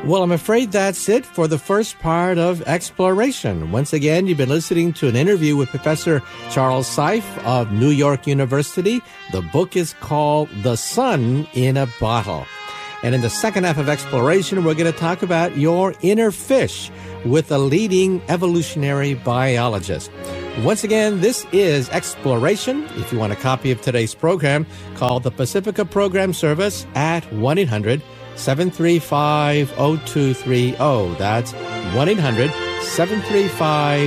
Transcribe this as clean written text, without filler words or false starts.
Well, I'm afraid that's it for the first part of Exploration. Once again, you've been listening to an interview with Professor Charles Seife of New York University. The book is called The Sun in a Bottle. And in the second half of Exploration, we're going to talk about your inner fish with a leading evolutionary biologist. Once again, this is Exploration. If you want a copy of today's program, call the Pacifica Program Service at 1-800-735-0230. That's 1-800-735-0230.